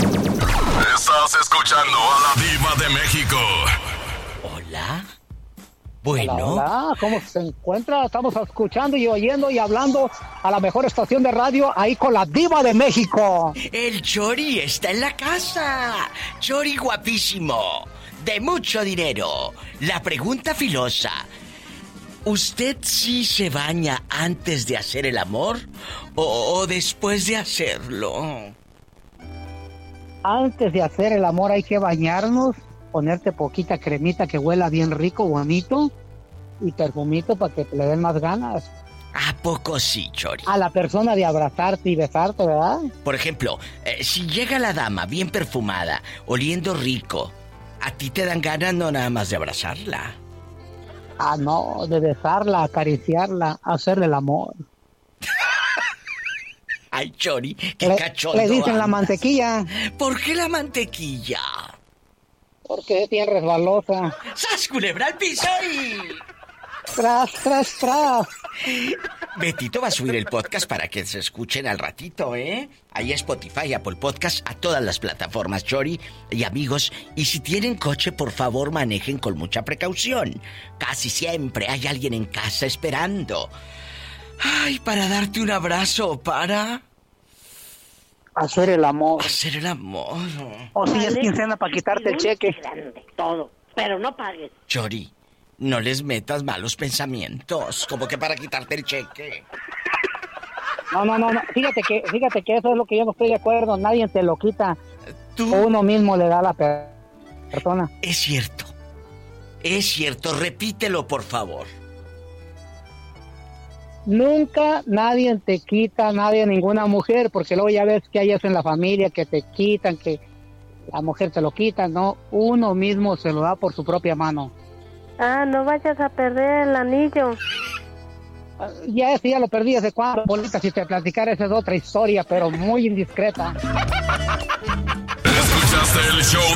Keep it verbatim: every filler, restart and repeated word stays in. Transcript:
Estás escuchando a la Diva de México. Hola. Bueno. Hola, hola, ¿cómo se encuentra? Estamos escuchando y oyendo y hablando a la mejor estación de radio ahí con la Diva de México. El Chori está en la casa. Chori guapísimo, de mucho dinero. La pregunta filosa. ¿Usted sí se baña antes de hacer el amor o, o después de hacerlo? Antes de hacer el amor hay que bañarnos, ponerte poquita cremita que huela bien rico, bonito, y perfumito para que te le den más ganas. ¿A poco sí, Chori? A la persona de abrazarte y besarte, ¿verdad? Por ejemplo, eh, si llega la dama bien perfumada, oliendo rico, ¿a ti te dan ganas no nada más de abrazarla? Ah, no, de besarla, acariciarla, hacerle el amor. Ay, Chori, qué le, cachondo le dicen andas. la mantequilla. ¿Por qué la mantequilla? Porque es bien resbalosa. ¡Sas, culebra al piso y... Tras, tras, tras. Betito va a subir el podcast para que se escuchen al ratito, ¿eh? Ahí Spotify, Apple Podcast, a todas las plataformas, Chori y amigos. Y si tienen coche, por favor, manejen con mucha precaución. Casi siempre hay alguien en casa esperando. Ay, para darte un abrazo, para... Hacer el amor. Hacer el amor. O si es quincena para quitarte el cheque. Grande, todo, pero no pagues. Chori, no les metas malos pensamientos, como que para quitarte el cheque. No, no, no, no. Fíjate que, fíjate que eso es lo que yo no estoy de acuerdo. Nadie te lo quita. Tú... Uno mismo le da a la per- persona. Es cierto. Es cierto. Repítelo, por favor. Nunca nadie te quita, nadie, ninguna mujer, porque luego ya ves que hay eso en la familia, que te quitan, que la mujer te lo quita, ¿no? Uno mismo se lo da por su propia mano. Ah, no vayas a perder el anillo. Ya ese ya lo perdí hace cuatro, Polita, si te platicara esa es otra historia, pero muy indiscreta. Escuchaste el show